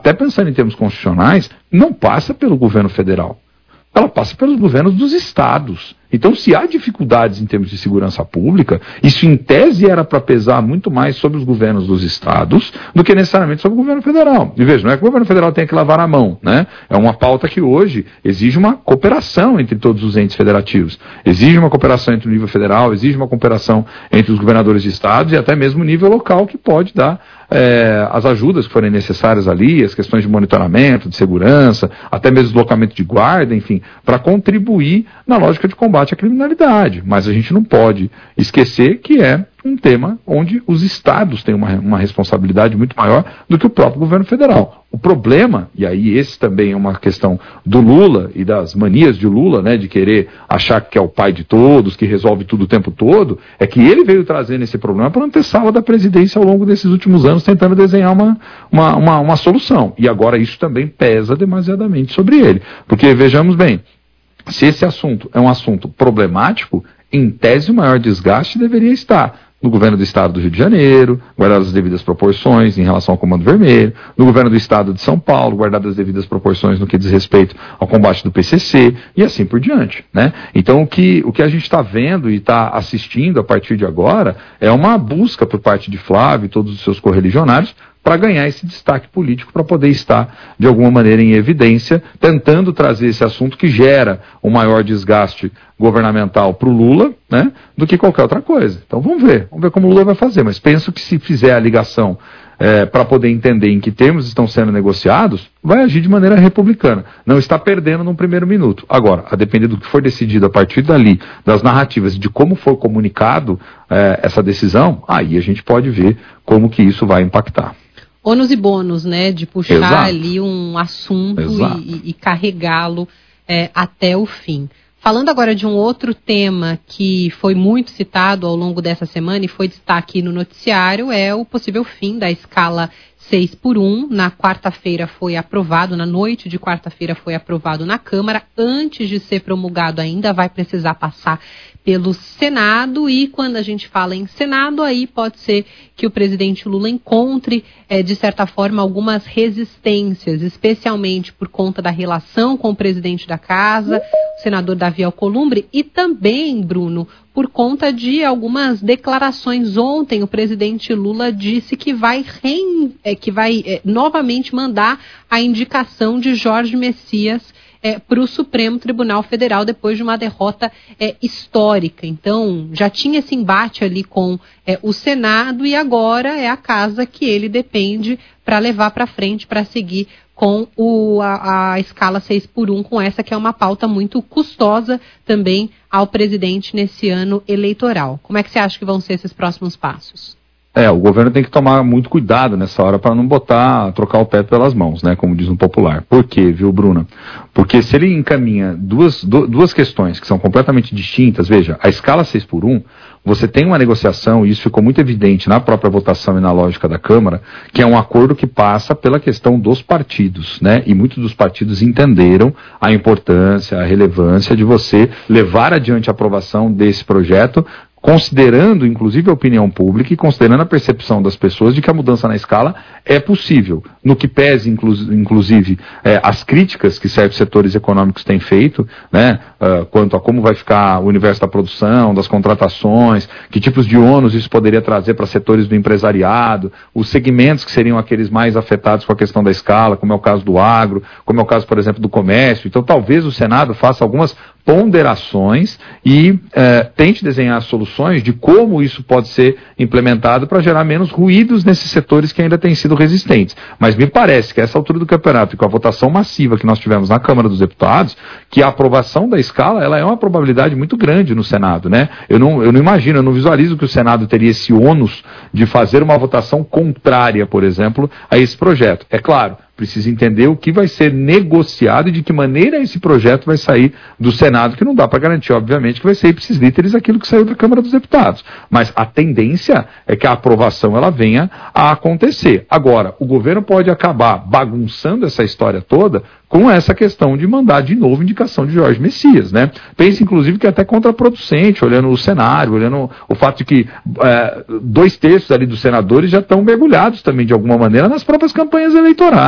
até pensando em termos constitucionais, não passa pelo governo federal. Ela passa pelos governos dos estados. Então, se há dificuldades em termos de segurança pública, isso em tese era para pesar muito mais sobre os governos dos estados do que necessariamente sobre o governo federal. E veja, não é que o governo federal tenha que lavar a mão, né? É uma pauta que hoje exige uma cooperação entre todos os entes federativos. Exige uma cooperação entre o nível federal, exige uma cooperação entre os governadores de estados e até mesmo o nível local que pode dar as ajudas que forem necessárias ali, as questões de monitoramento, de segurança, até mesmo deslocamento de guarda, enfim, para contribuir na lógica de combate à criminalidade. Mas a gente não pode esquecer que é um tema onde os estados têm uma responsabilidade muito maior do que o próprio governo federal. O problema, e aí esse também é uma questão do Lula e das manias de Lula, né, de querer achar que é o pai de todos, que resolve tudo o tempo todo, é que ele veio trazendo esse problema para antessala da presidência ao longo desses últimos anos, tentando desenhar uma solução. E agora isso também pesa demasiadamente sobre ele. Porque, vejamos bem, se esse assunto é um assunto problemático, em tese o maior desgaste deveria estar no governo do estado do Rio de Janeiro, guardadas as devidas proporções em relação ao Comando Vermelho, no governo do estado de São Paulo, guardadas as devidas proporções no que diz respeito ao combate do PCC, e assim por diante, né? Então o que a gente está vendo e está assistindo a partir de agora é uma busca por parte de Flávio e todos os seus correligionários para ganhar esse destaque político, para poder estar, de alguma maneira, em evidência, tentando trazer esse assunto que gera um maior desgaste governamental para o Lula, né, do que qualquer outra coisa. Então vamos ver como o Lula vai fazer, mas penso que se fizer a ligação para poder entender em que termos estão sendo negociados, vai agir de maneira republicana. Não está perdendo num primeiro minuto. Agora, a depender do que for decidido a partir dali, das narrativas, de como foi comunicado essa decisão, aí a gente pode ver como que isso vai impactar. Ônus e bônus, né, de puxar Exato. ali um assunto e carregá-lo até o fim. Falando agora de um outro tema que foi muito citado ao longo dessa semana e foi destaque no noticiário, é o possível fim da escala 6x1. Na quarta-feira foi aprovado, na noite de quarta-feira foi aprovado na Câmara. Antes de ser promulgado ainda vai precisar passar pelo Senado, e quando a gente fala em Senado, aí pode ser que o presidente Lula encontre, de certa forma, algumas resistências, especialmente por conta da relação com o presidente da Casa, o senador Davi Alcolumbre, e também, Bruno, por conta de algumas declarações. Ontem o presidente Lula disse que vai novamente mandar a indicação de Jorge Messias para o Supremo Tribunal Federal depois de uma derrota histórica. Então, já tinha esse embate ali com o Senado, e agora é a Casa que ele depende para levar para frente, para seguir com a escala 6x1, com essa que é uma pauta muito custosa também ao presidente nesse ano eleitoral. Como é que você acha que vão ser esses próximos passos? O governo tem que tomar muito cuidado nessa hora para não trocar o pé pelas mãos, né, como diz um popular. Por quê, viu, Bruna? Porque se ele encaminha duas questões que são completamente distintas, veja, a escala 6x1, você tem uma negociação, e isso ficou muito evidente na própria votação e na lógica da Câmara, que é um acordo que passa pela questão dos partidos, né, e muitos dos partidos entenderam a importância, a relevância de você levar adiante a aprovação desse projeto, considerando, inclusive, a opinião pública e considerando a percepção das pessoas de que a mudança na escala é possível. No que pese, inclusive, as críticas que certos setores econômicos têm feito, né, quanto a como vai ficar o universo da produção, das contratações, que tipos de ônus isso poderia trazer para setores do empresariado, os segmentos que seriam aqueles mais afetados com a questão da escala, como é o caso do agro, como é o caso, por exemplo, do comércio. Então, talvez o Senado faça algumas ponderações e tente desenhar soluções de como isso pode ser implementado para gerar menos ruídos nesses setores que ainda têm sido resistentes. Mas me parece que a essa altura do campeonato, e com a votação massiva que nós tivemos na Câmara dos Deputados, que a aprovação da escala, ela é uma probabilidade muito grande no Senado, né? Eu não imagino, eu não visualizo que o Senado teria esse ônus de fazer uma votação contrária, por exemplo, a esse projeto. É claro, precisa entender o que vai ser negociado e de que maneira esse projeto vai sair do Senado, que não dá para garantir, obviamente, que vai ser ipsis literis aquilo que saiu da Câmara dos Deputados. Mas a tendência é que a aprovação ela venha a acontecer. Agora, o governo pode acabar bagunçando essa história toda com essa questão de mandar de novo indicação de Jorge Messias, né? Pensa, inclusive, que é até contraproducente, olhando o cenário, olhando o fato de que 2/3 ali dos senadores já estão mergulhados também, de alguma maneira, nas próprias campanhas eleitorais.